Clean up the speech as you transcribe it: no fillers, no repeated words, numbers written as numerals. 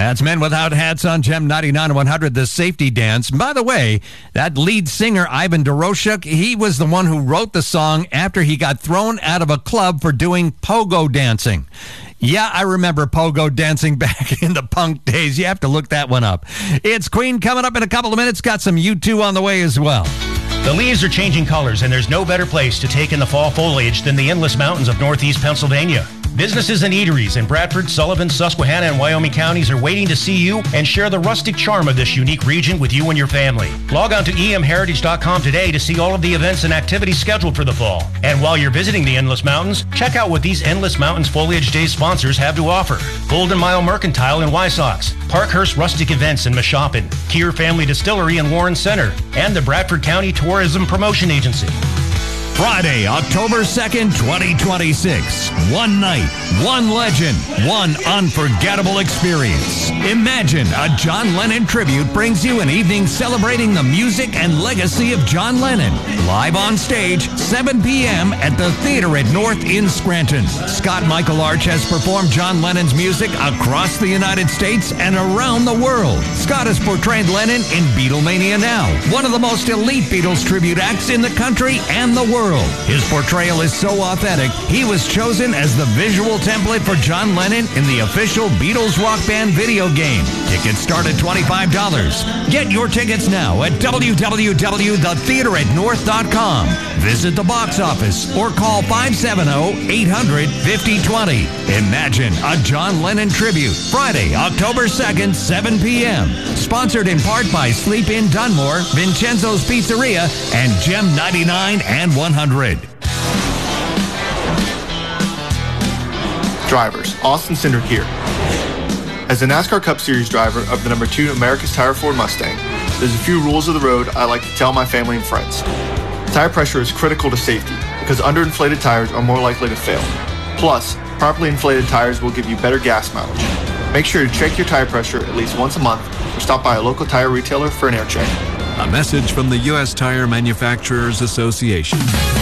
That's Men Without Hats on Gem 99 and 100, the safety dance. By the way, that lead singer, Ivan Doroshuk, he was the one who wrote the song after he got thrown out of a club for doing pogo dancing. Yeah, I remember pogo dancing back in the punk days. You have to look that one up. It's Queen coming up in a couple of minutes. Got some U2 on the way as well. The leaves are changing colors, and there's no better place to take in the fall foliage than the endless mountains of northeast Pennsylvania. Businesses and eateries in Bradford, Sullivan, Susquehanna, and Wyoming counties are waiting to see you and share the rustic charm of this unique region with you and your family. Log on to emheritage.com today to see all of the events and activities scheduled for the fall. And while you're visiting the Endless Mountains, check out what these Endless Mountains Foliage Day sponsors have to offer. Golden Mile Mercantile in Wysox, Parkhurst Rustic Events in Mashopin, Keir Family Distillery in Warren Center, and the Bradford County Tourism Promotion Agency. Friday, October 2nd, 2026. One night, one legend, one unforgettable experience. Imagine a John Lennon tribute brings you an evening celebrating the music and legacy of John Lennon. Live on stage, 7 p.m. at the Theater at North in Scranton. Scott Michael Arch has performed John Lennon's music across the United States and around the world. Scott has portrayed Lennon in Beatlemania Now, one of the most elite Beatles tribute acts in the country and the world. His portrayal is so authentic, he was chosen as the visual template for John Lennon in the official Beatles Rock Band video game. Tickets start at $25. Get your tickets now at www.theateratnorth.com. Visit the box office or call 570-800-5020. Imagine a John Lennon tribute. Friday, October 2nd, 7 p.m. Sponsored in part by Sleep Inn Dunmore, Vincenzo's Pizzeria, and Gem 99 and 100. Drivers, Austin Cindric here. As a NASCAR Cup Series driver of the number 2 America's Tire Ford Mustang, there's a few rules of the road I like to tell my family and friends. Tire pressure is critical to safety because underinflated tires are more likely to fail. Plus, properly inflated tires will give you better gas mileage. Make sure to check your tire pressure at least once a month or stop by a local tire retailer for an air check. A message from the U.S. Tire Manufacturers Association.